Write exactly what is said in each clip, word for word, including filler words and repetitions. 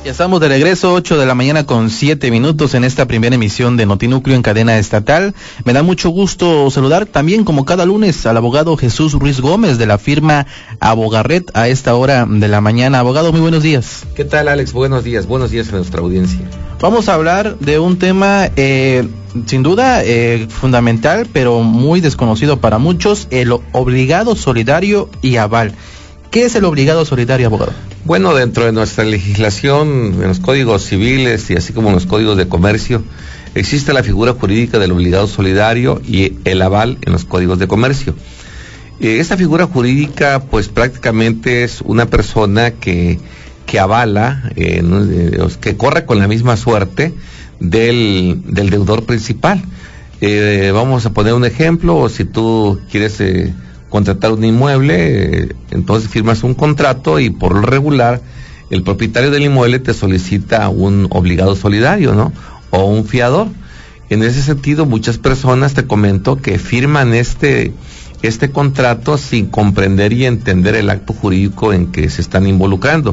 Ya estamos de regreso, ocho de la mañana con siete minutos en esta primera emisión de Notinúcleo en cadena estatal. Me da mucho gusto saludar también, como cada lunes, al abogado Jesús Ruiz Gómez de la firma Abogarret a esta hora de la mañana. Abogado, muy buenos días. ¿Qué tal, Alex? Buenos días, buenos días a nuestra audiencia. Vamos a hablar de un tema eh, sin duda eh, fundamental, pero muy desconocido para muchos, el obligado solidario y aval. ¿Qué es el obligado solidario, abogado? Bueno, dentro de nuestra legislación, en los códigos civiles y así como en los códigos de comercio, existe la figura jurídica del obligado solidario y el aval en los códigos de comercio. Eh, esta figura jurídica, pues prácticamente es una persona que, que avala, eh, que corre con la misma suerte del, del deudor principal. Eh, vamos a poner un ejemplo, si tú quieres Eh, contratar un inmueble, eh, entonces firmas un contrato y por lo regular el propietario del inmueble te solicita un obligado solidario, ¿no? O un fiador. En ese sentido, muchas personas, te comento, que firman este este contrato sin comprender y entender el acto jurídico en que se están involucrando.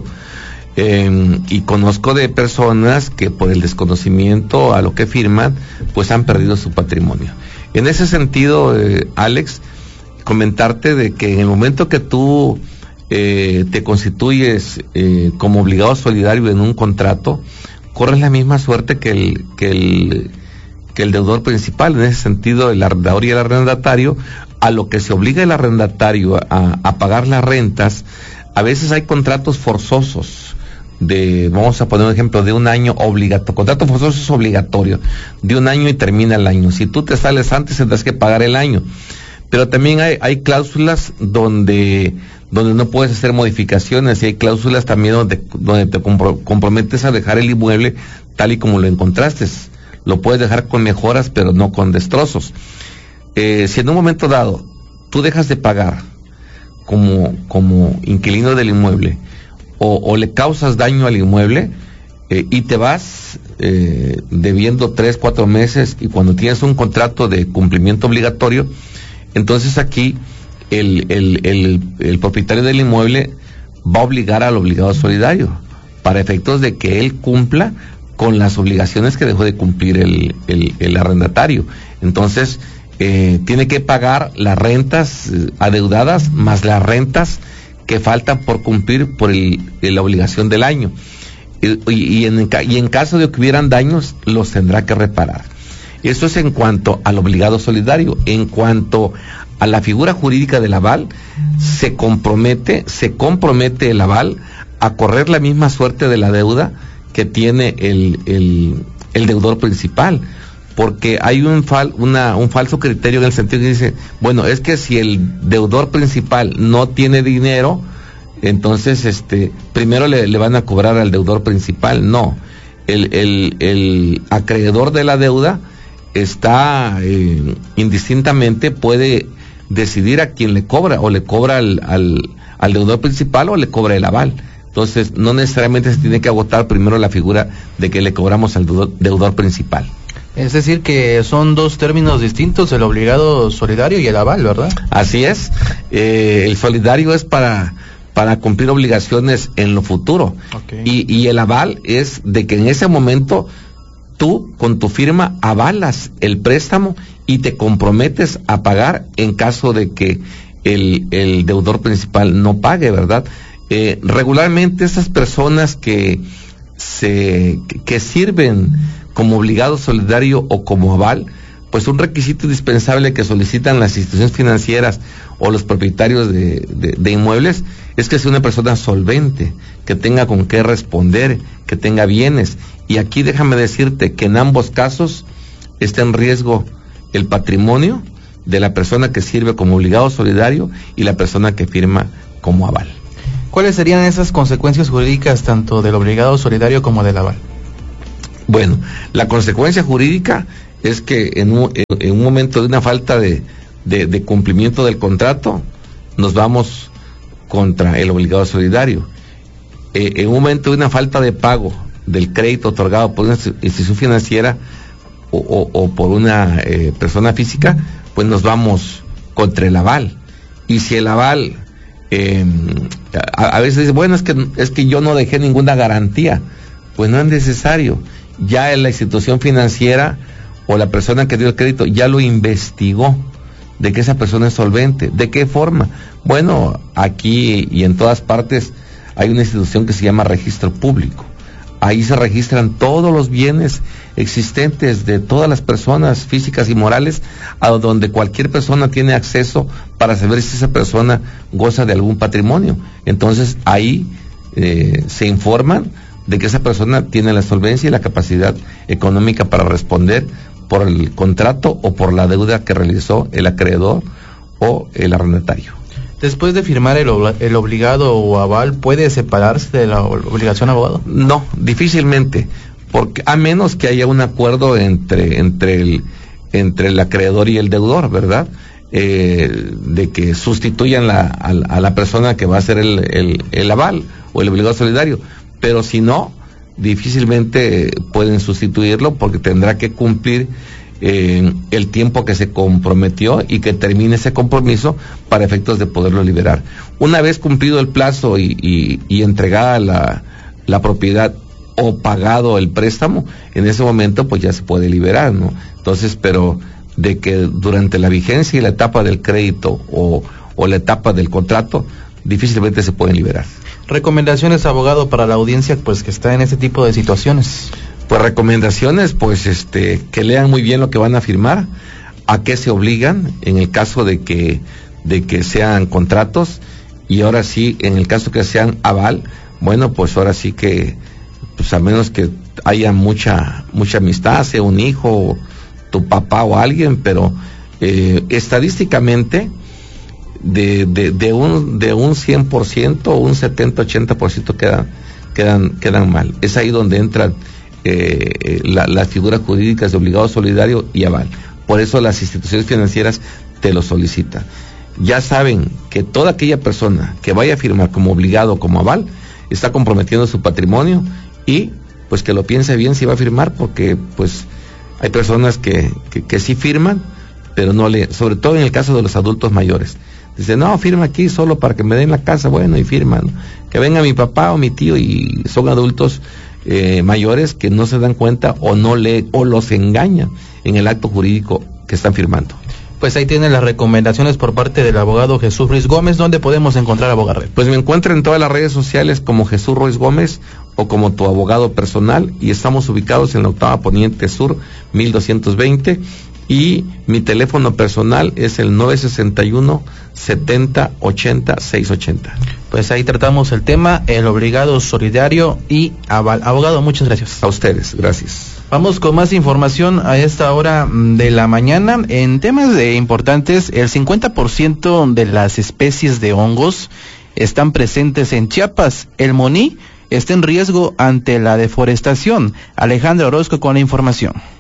Eh, y conozco de personas que por el desconocimiento a lo que firman, pues han perdido su patrimonio. En ese sentido, eh, Alex, comentarte de que en el momento que tú eh, te constituyes eh, como obligado solidario en un contrato, corres la misma suerte que el, que el, que el deudor principal. En ese sentido, el arrendador y el arrendatario, a lo que se obliga el arrendatario a, a pagar las rentas, a veces hay contratos forzosos de, vamos a poner un ejemplo, de un año obligatorio. Contrato forzoso es obligatorio, de un año y termina el año. Si tú te sales antes, tendrás que pagar el año. Pero también hay, hay cláusulas donde, donde no puedes hacer modificaciones, y hay cláusulas también donde, donde te compro, comprometes a dejar el inmueble tal y como lo encontraste. Lo puedes dejar con mejoras, pero no con destrozos. Eh, si en un momento dado tú dejas de pagar como, como inquilino del inmueble, o, o le causas daño al inmueble, eh, y te vas eh, debiendo tres, cuatro meses, y cuando tienes un contrato de cumplimiento obligatorio, entonces aquí el, el, el, el propietario del inmueble va a obligar al obligado solidario para efectos de que él cumpla con las obligaciones que dejó de cumplir el, el, el arrendatario. Entonces eh, tiene que pagar las rentas eh, adeudadas más las rentas que faltan por cumplir por el, la obligación del año. Y, y, y, en, y en caso de que hubieran daños, los tendrá que reparar. Eso es en cuanto al obligado solidario. En cuanto a la figura jurídica del aval, se compromete, se compromete el aval a correr la misma suerte de la deuda que tiene el, el, el deudor principal, porque hay un, fal, una, un falso criterio en el sentido que dice, bueno, es que si el deudor principal no tiene dinero, entonces este primero le, le van a cobrar al deudor principal. No, el, el, el acreedor de la deuda está eh, indistintamente puede decidir a quién le cobra, o le cobra al, al, al deudor principal o le cobra el aval. Entonces no necesariamente se tiene que agotar primero la figura de que le cobramos al deudor, deudor principal. Es decir, que son dos términos distintos, el obligado solidario y el aval, ¿verdad? Así es. Eh, el solidario es para para cumplir obligaciones en lo futuro. Okay. Y, y el aval es de que en ese momento tú con tu firma avalas el préstamo y te comprometes a pagar en caso de que el, el deudor principal no pague, ¿verdad? Eh, regularmente estas personas que se que sirven como obligado solidario o como aval, pues un requisito indispensable que solicitan las instituciones financieras o los propietarios de, de, de inmuebles es que sea una persona solvente, que tenga con qué responder, que tenga bienes. Y aquí déjame decirte que en ambos casos está en riesgo el patrimonio de la persona que sirve como obligado solidario y la persona que firma como aval. ¿Cuáles serían esas consecuencias jurídicas tanto del obligado solidario como del aval? Bueno, la consecuencia jurídica es que en un, en un momento de una falta de, de, de cumplimiento del contrato, nos vamos contra el obligado solidario. Eh, en un momento de una falta de pago del crédito otorgado por una institución financiera o, o, o por una eh, persona física, pues nos vamos contra el aval. Y si el aval eh, a, a veces dice, bueno, es que es que yo no dejé ninguna garantía, Pues no es necesario. Ya la institución financiera o la persona que dio el crédito ya lo investigó, de que esa persona es solvente. ¿De qué forma? Bueno, aquí y en todas partes hay una institución que se llama registro público. Ahí se registran todos los bienes existentes de todas las personas físicas y morales, a donde cualquier persona tiene acceso para saber si esa persona goza de algún patrimonio. Entonces ahí eh, se informan de que esa persona tiene la solvencia y la capacidad económica para responder por el contrato o por la deuda que realizó el acreedor o el arrendatario. Después de firmar el, obla, el obligado o aval, ¿puede separarse de la obligación abogado? No, difícilmente, porque a menos que haya un acuerdo entre entre el entre el acreedor y el deudor, ¿verdad? Eh, de que sustituyan la, a, a la persona que va a hacer el, el, el aval o el obligado solidario, pero si no, difícilmente pueden sustituirlo porque tendrá que cumplir eh, el tiempo que se comprometió y que termine ese compromiso para efectos de poderlo liberar. Una vez cumplido el plazo y, y, y entregada la, la propiedad o pagado el préstamo, en ese momento pues ya se puede liberar, ¿no? Entonces, pero de que durante la vigencia y la etapa del crédito o, o la etapa del contrato, difícilmente se pueden liberar. Recomendaciones, abogado, para la audiencia pues que está en este tipo de situaciones. Pues recomendaciones, pues este, que lean muy bien lo que van a firmar, a qué se obligan en el caso de que, de que sean contratos, y ahora sí, en el caso que sean aval, bueno, pues ahora sí que, pues a menos que haya mucha, mucha amistad, sea un hijo, tu papá o alguien, pero eh, estadísticamente, de, de, de un, de un cien por ciento, un setenta, ochenta por ciento quedan, quedan, quedan mal. Es ahí donde entran eh, la, las figuras jurídicas de obligado solidario y aval. Por eso las instituciones financieras te lo solicitan. Ya saben que toda aquella persona que vaya a firmar como obligado o como aval está comprometiendo su patrimonio, y pues que lo piense bien si va a firmar, porque pues hay personas que, que, que sí firman, pero no le, sobre todo en el caso de los adultos mayores. Dice, no, firma aquí solo para que me den la casa, bueno, y firman. Que venga mi papá o mi tío, y son adultos eh, mayores que no se dan cuenta o no leen o los engañan en el acto jurídico que están firmando. Pues ahí tienen las recomendaciones por parte del abogado Jesús Ruiz Gómez. ¿Dónde podemos encontrar a Abogarred? Pues me encuentro en todas las redes sociales como Jesús Ruiz Gómez o como tu abogado personal, y estamos ubicados en la octava Poniente Sur, mil doscientos veinte, y mi teléfono personal es el nueve sesenta y uno, setenta, ochenta, seiscientos ochenta. Pues ahí tratamos el tema, el obligado solidario y aval. Abogado, muchas gracias. A ustedes, gracias. Vamos con más información a esta hora de la mañana. En temas de importantes, el cincuenta por ciento de las especies de hongos están presentes en Chiapas. El moní está en riesgo ante la deforestación. Alejandra Orozco con la información.